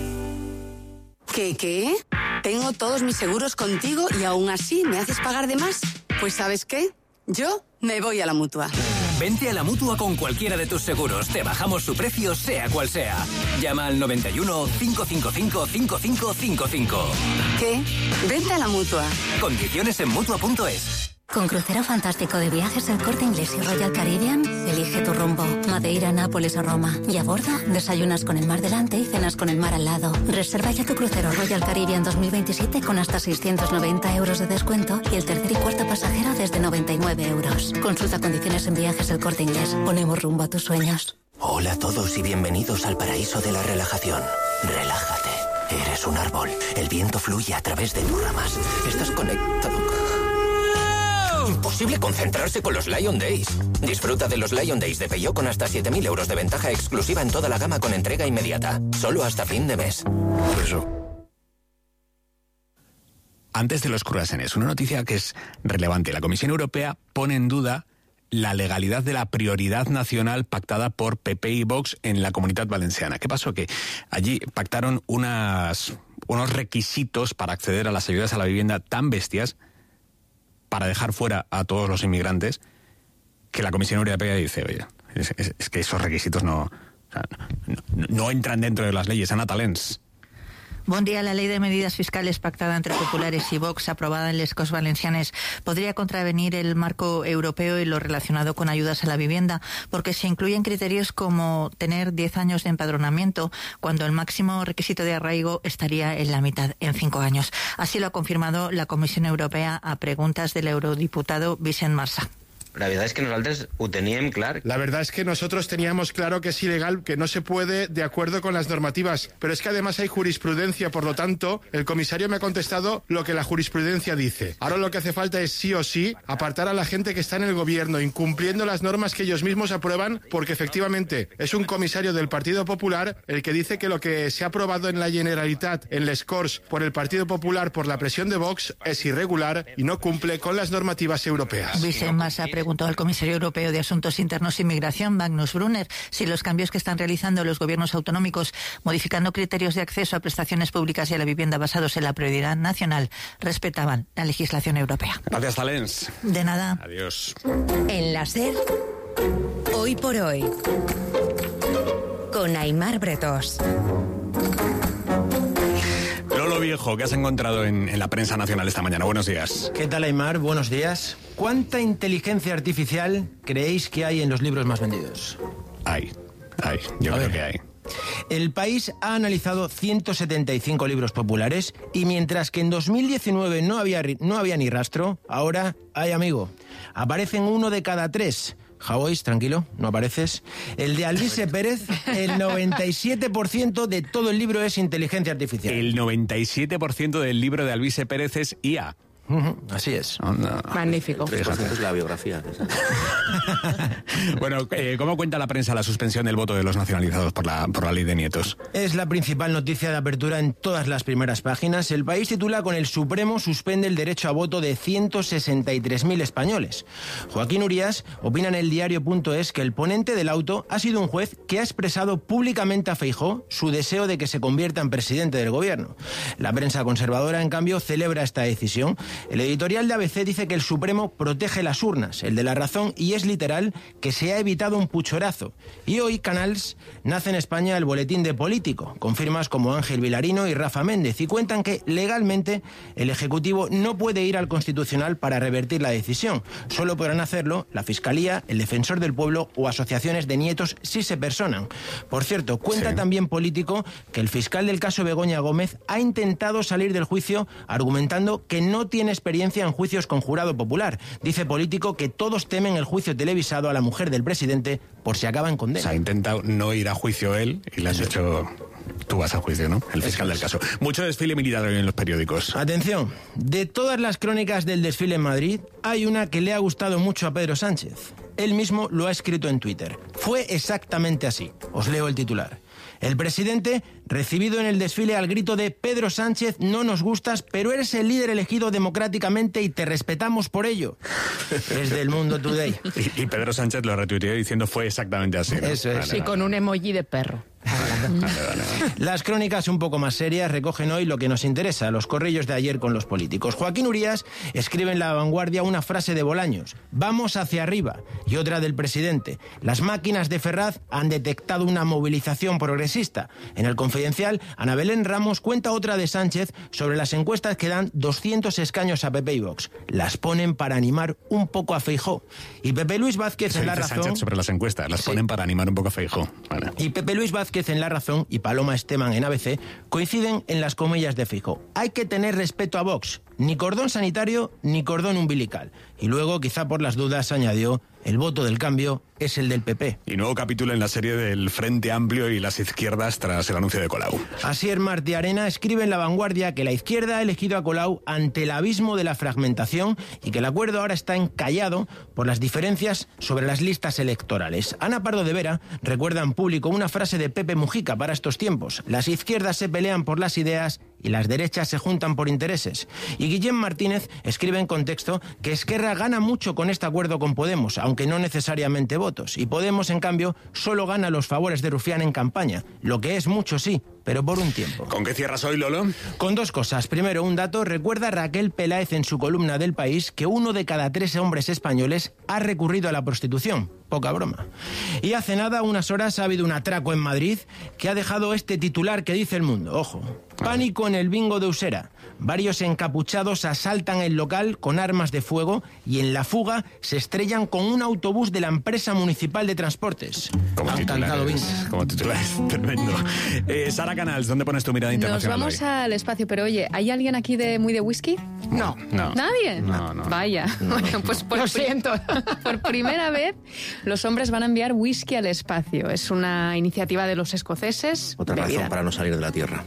Speaker 26: ¿Qué? Tengo todos mis seguros contigo y aún así me haces pagar de más. Pues ¿sabes qué? Yo me voy a la Mutua.
Speaker 27: Vente a la Mutua con cualquiera de tus seguros. Te bajamos su precio, sea cual sea. Llama al 91 555 5555.
Speaker 26: ¿Qué? Vente a la Mutua.
Speaker 27: Condiciones en Mutua.es.
Speaker 28: Con crucero fantástico de viajes El Corte Inglés y Royal Caribbean, elige tu rumbo. Madeira, Nápoles o Roma. Y a bordo, desayunas con el mar delante y cenas con el mar al lado. Reserva ya tu crucero Royal Caribbean 2027 con hasta 690 euros de descuento y el tercer y cuarto pasajero desde 99 euros. Consulta condiciones en Viajes El Corte Inglés. Ponemos rumbo a tus sueños.
Speaker 29: Hola a todos y bienvenidos al paraíso de la relajación. Relájate. Eres un árbol. El viento fluye a través de tus ramas. Estás conectado. Imposible concentrarse con los Lion Days. Disfruta de los Lion Days de Peugeot con hasta 7.000 euros de ventaja exclusiva en toda la gama con entrega inmediata. Solo hasta fin de mes.
Speaker 2: Eso. Antes de los croissants, una noticia que es relevante. La Comisión Europea pone en duda la legalidad de la prioridad nacional pactada por PP y Vox en la Comunitat Valenciana. ¿Qué pasó? Que allí pactaron unos requisitos para acceder a las ayudas a la vivienda tan bestias, para dejar fuera a todos los inmigrantes, que la Comisión Europea dice, oye, es que esos requisitos no entran dentro de las leyes, Ana Talens.
Speaker 1: Bon dia. La ley de medidas fiscales pactada entre populares y Vox, aprobada en les Corts Valencianes, podría contravenir el marco europeo y lo relacionado con ayudas a la vivienda, porque se incluyen criterios como tener 10 años de empadronamiento, cuando el máximo requisito de arraigo estaría en la mitad, en 5 años. Así lo ha confirmado la Comisión Europea a preguntas del eurodiputado Vicent Marsà.
Speaker 4: La verdad es que nosotros lo teníamos claro.
Speaker 5: La verdad es que nosotros teníamos claro que es ilegal, que no se puede de acuerdo con las normativas. Pero es que además hay jurisprudencia, por lo tanto, el comisario me ha contestado lo que la jurisprudencia dice. Ahora lo que hace falta es sí o sí apartar a la gente que está en el gobierno, incumpliendo las normas que ellos mismos aprueban, porque efectivamente es un comisario del Partido Popular el que dice que lo que se ha aprobado en la Generalitat, en les Corts, por el Partido Popular, por la presión de Vox, es irregular y no cumple con las normativas europeas.
Speaker 1: Vicent Marsà preguntó al comisario europeo de Asuntos Internos y Migración, Magnus Brunner, si los cambios que están realizando los gobiernos autonómicos, modificando criterios de acceso a prestaciones públicas y a la vivienda basados en la prioridad nacional, respetaban la legislación europea.
Speaker 2: Gracias, Talens.
Speaker 1: De nada.
Speaker 2: Adiós.
Speaker 3: En la SER, Hoy por Hoy, con Aimar Bretos.
Speaker 2: Lolo Viejo, ¿qué has encontrado en la prensa nacional esta mañana? Buenos días.
Speaker 6: ¿Qué tal, Aimar? Buenos días. ¿Cuánta inteligencia artificial creéis que hay en los libros más vendidos?
Speaker 2: Yo creo que hay.
Speaker 6: El País ha analizado 175 libros populares y mientras que en 2019 no había ni rastro, ahora hay, amigo. Aparecen 1 de cada 3. Javois, tranquilo, no apareces. El de Alvise Pérez, el 97% de todo el libro es inteligencia artificial.
Speaker 2: El 97% del libro de Alvise Pérez es IA.
Speaker 6: Así es.
Speaker 12: Magnífico.
Speaker 4: Es la biografía.
Speaker 2: Bueno, ¿cómo cuenta la prensa la suspensión del voto de los nacionalizados por la ley de nietos?
Speaker 6: Es la principal noticia de apertura en todas las primeras páginas. El País titula: con el Supremo suspende el derecho a voto de 163.000 españoles. Joaquín Urías opina en el diario.es que el ponente del auto ha sido un juez que ha expresado públicamente a Feijóo su deseo de que se convierta en presidente del gobierno. La prensa conservadora, en cambio, celebra esta decisión. El editorial de ABC dice que el Supremo protege las urnas, el de La Razón, y es literal que se ha evitado un puchorazo. Y hoy, Canals, nace en España el Boletín de Político, con firmas como Ángel Vilarino y Rafa Méndez, y cuentan que legalmente el Ejecutivo no puede ir al Constitucional para revertir la decisión. Solo podrán hacerlo la Fiscalía, el Defensor del Pueblo o asociaciones de nietos si se personan. Por cierto, cuenta también Político que el fiscal del caso Begoña Gómez ha intentado salir del juicio argumentando que no tiene experiencia en juicios con jurado popular. Dice Político que todos temen el juicio televisado a la mujer del presidente por si acaba en condena.
Speaker 2: O sea, ha intentado no ir a juicio él y le han dicho: tú vas a juicio, ¿no? El fiscal del caso. Mucho desfile militar hoy en los periódicos.
Speaker 6: Atención, de todas las crónicas del desfile en Madrid, hay una que le ha gustado mucho a Pedro Sánchez. Él mismo lo ha escrito en Twitter. Fue exactamente así. Os leo el titular. El presidente, recibido en el desfile al grito de «Pedro Sánchez, no nos gustas, pero eres el líder elegido democráticamente y te respetamos por ello». Es del Mundo Today.
Speaker 2: Y Pedro Sánchez lo retuiteó diciendo «fue exactamente así», ¿no?
Speaker 6: Eso es.
Speaker 12: Y con un emoji de perro.
Speaker 6: Las crónicas un poco más serias recogen hoy lo que nos interesa, los corrillos de ayer con los políticos. Joaquín Urías escribe en La Vanguardia una frase de Bolaños: «Vamos hacia arriba», y otra del presidente: «Las máquinas de Ferraz han detectado una movilización progresista». En El Confidencial, Ana Belén Ramos cuenta otra de Sánchez sobre las encuestas que dan 200 escaños a PP y Vox. Las ponen para animar un poco a Feijóo. Y Pepe Luis Vázquez en La Razón...
Speaker 2: Sánchez sobre las encuestas, las ponen para animar un poco a Feijóo. Vale.
Speaker 6: Y Pepe Luis Vázquez en La Razón y Paloma Esteban en ABC coinciden en las comillas de Feijóo. Hay que tener respeto a Vox. Ni cordón sanitario ni cordón umbilical. Y luego, quizá por las dudas, añadió: el voto del cambio es el del PP.
Speaker 2: Y nuevo capítulo en la serie del Frente Amplio y las izquierdas tras el anuncio de Colau.
Speaker 6: Asier Martiarena escribe en La Vanguardia que la izquierda ha elegido a Colau ante el abismo de la fragmentación y que el acuerdo ahora está encallado por las diferencias sobre las listas electorales. Ana Pardo de Vera recuerda en Público una frase de Pepe Mujica para estos tiempos: las izquierdas se pelean por las ideas y las derechas se juntan por intereses. Y Guillem Martínez escribe en Contexto que Esquerra gana mucho con este acuerdo con Podemos, aunque no necesariamente votos, y Podemos, en cambio, solo gana los favores de Rufián en campaña, lo que es mucho, sí, pero por un tiempo.
Speaker 2: ¿Con qué cierras hoy, Lolo?
Speaker 6: Con dos cosas. Primero, un dato. Recuerda Raquel Peláez en su columna del País que 1 de cada 3 hombres españoles ha recurrido a la prostitución. Poca broma. Y hace nada, unas horas, ha habido un atraco en Madrid que ha dejado este titular que dice El Mundo. Ojo. Pánico en el bingo de Usera. Varios encapuchados asaltan el local con armas de fuego y en la fuga se estrellan con un autobús de la empresa municipal de transportes.
Speaker 2: Como titulares, tremendo. Sara Canals, ¿dónde pones tu mirada internacional?
Speaker 7: Nos vamos
Speaker 2: hoy?
Speaker 7: al espacio, pero oye, ¿hay alguien aquí muy de whisky?
Speaker 2: No.
Speaker 7: ¿Nadie?
Speaker 2: No.
Speaker 7: Vaya. Bueno, pues
Speaker 12: Lo siento.
Speaker 7: Por primera vez, los hombres van a enviar whisky al espacio. Es una iniciativa de los escoceses.
Speaker 4: Otra razón para no salir de la Tierra.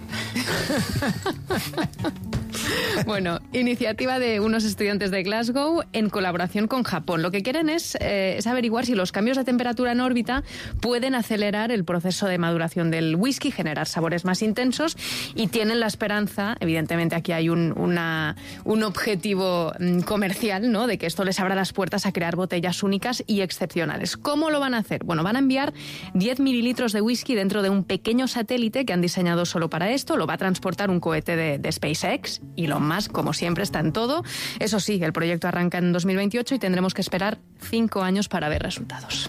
Speaker 7: Bueno, iniciativa de unos estudiantes de Glasgow en colaboración con Japón. Lo que quieren es averiguar si los cambios de temperatura en órbita pueden acelerar el proceso de maduración del whisky, generar sabores más intensos, y tienen la esperanza, evidentemente aquí hay un objetivo comercial, ¿no?, de que esto les abra las puertas a crear botellas únicas y excepcionales. ¿Cómo lo van a hacer? Bueno, van a enviar 10 mililitros de whisky dentro de un pequeño satélite que han diseñado solo para esto. Lo va a transportar un cohete de SpaceX. Elon Musk, como siempre, está en todo. Eso sí, el proyecto arranca en 2028 y tendremos que esperar 5 años para ver resultados.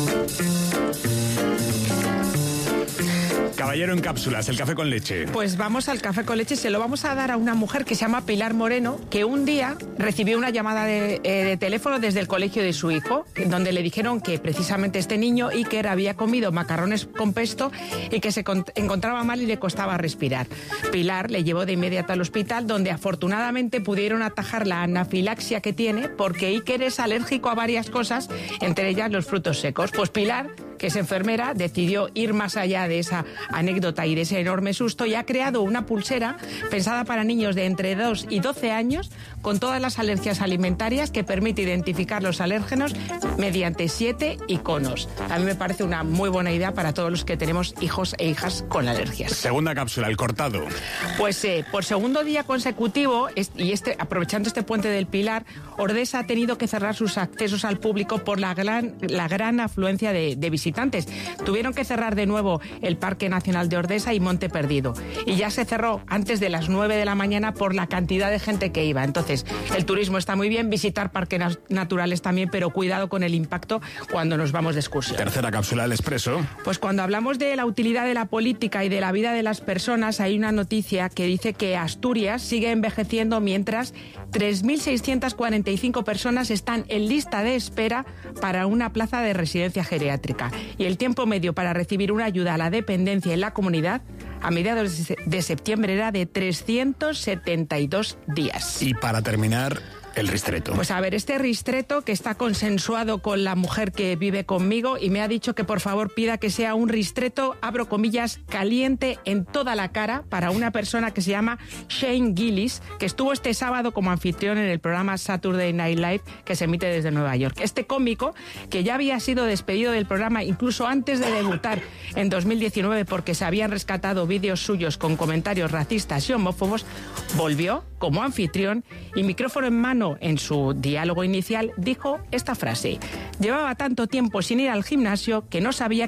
Speaker 2: Caballero en cápsulas, el café con leche.
Speaker 8: Pues vamos al café con leche, se lo vamos a dar a una mujer que se llama Pilar Moreno, que un día recibió una llamada de teléfono desde el colegio de su hijo, donde le dijeron que precisamente este niño, Iker, había comido macarrones con pesto y que se encontraba mal y le costaba respirar. Pilar le llevó de inmediato al hospital, donde afortunadamente pudieron atajar la anafilaxia que tiene, porque Iker es alérgico a varias cosas, entre ellas los frutos secos. Pues Pilar, que es enfermera, decidió ir más allá de esa anécdota y de ese enorme susto y ha creado una pulsera pensada para niños de entre 2 y 12 años con todas las alergias alimentarias, que permite identificar los alérgenos mediante 7 iconos. A mí me parece una muy buena idea para todos los que tenemos hijos e hijas con alergias.
Speaker 2: Segunda cápsula, el cortado.
Speaker 8: Pues por segundo día consecutivo, aprovechando este puente del Pilar, Ordesa ha tenido que cerrar sus accesos al público por la gran afluencia de visitantes. Tuvieron que cerrar de nuevo el Parque Nacional de Ordesa y Monte Perdido. Y ya se cerró antes de las 9 de la mañana por la cantidad de gente que iba. Entonces, el turismo está muy bien, visitar parques naturales también, pero cuidado con el impacto cuando nos vamos de excursión.
Speaker 2: Tercera cápsula, el expreso.
Speaker 8: Pues cuando hablamos de la utilidad de la política y de la vida de las personas, hay una noticia que dice que Asturias sigue envejeciendo mientras 3.645 personas están en lista de espera para una plaza de residencia geriátrica. Y el tiempo medio para recibir una ayuda a la dependencia en la comunidad a mediados de septiembre era de 372 días.
Speaker 2: Y para terminar, el ristreto.
Speaker 8: Pues a ver, este ristreto que está consensuado con la mujer que vive conmigo y me ha dicho que por favor pida que sea un ristreto, abro comillas, caliente en toda la cara, para una persona que se llama Shane Gillis, que estuvo este sábado como anfitrión en el programa Saturday Night Live, que se emite desde Nueva York. Este cómico, que ya había sido despedido del programa incluso antes de debutar en 2019 porque se habían rescatado vídeos suyos con comentarios racistas y homófobos, volvió como anfitrión y, micrófono en mano, en su diálogo inicial dijo esta frase: llevaba tanto tiempo sin ir al gimnasio que no sabía